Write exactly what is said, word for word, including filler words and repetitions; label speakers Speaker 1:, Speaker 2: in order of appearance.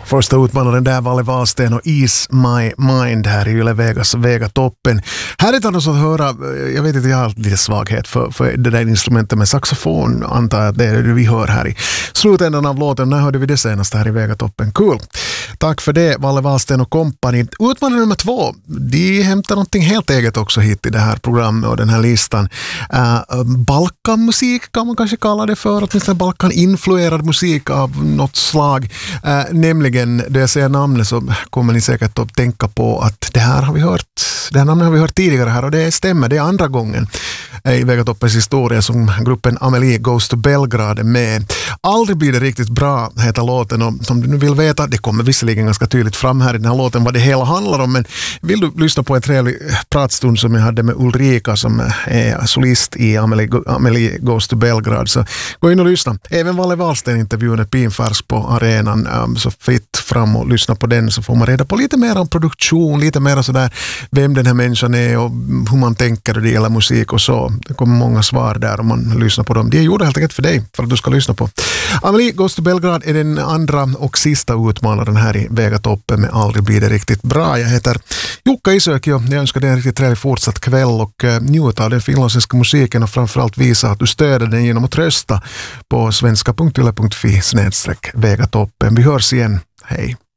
Speaker 1: Första utmanaren där var Valle Wahlsten och Ease My Mind här i Yle Vegas Vegatoppen. Här är det annars att höra, jag vet inte, jag har lite svaghet för, för det där instrumentet med saxofon, antar jag att det är det vi hör här i slutändan av låten. När hörde vi det senast här i Vegatoppen? Kul! Tack för det, Valle Wahlsten och kompani. Utmanare nummer två, de hämtar någonting helt eget också hit i det här programmet och den här listan. Uh, Balkanmusik kan man kanske kalla det för, åtminstone Balkan-influerad musik av något slag. Uh, nämligen, då jag säger namnet så kommer ni säkert att tänka på att det här har vi hört, det här namnet har vi hört tidigare här och det stämmer, det är andra gången i Vegatoppens historia som gruppen Amelie Goes to Belgrad är med. Aldrig blir det riktigt bra, heter låten, och som du nu vill veta, det kommer visserligen ganska tydligt fram här i den här låten vad det hela handlar om, men vill du lyssna på en trevlig pratstund som jag hade med Ulrika som är solist i Amelie, Amelie Goes to Belgrad, så gå in och lyssna. Även Valle Wahlsten-intervjun är pinfärsk på arenan, så fritt fram och lyssna på den så får man reda på lite mer om produktion, lite mer sådär vem den här människan är och hur man tänker och det gäller musik och så. Det kommer många svar där om man lyssnar på dem. Det är gjorda helt enkelt för dig, för att du ska lyssna på. Amelie Goes to Belgrad är den andra och sista utmanaren här i Vegatoppen med Aldrig blir det riktigt bra. Jag heter Jukka Isöki och jag önskar dig en riktigt trevlig fortsatt kväll och njuta av den finlandssvenska musiken och framförallt visa att du stöder den genom att rösta på svenska punkt yle punkt fi snedstreck Vegatoppen. Vi hörs igen. Hej!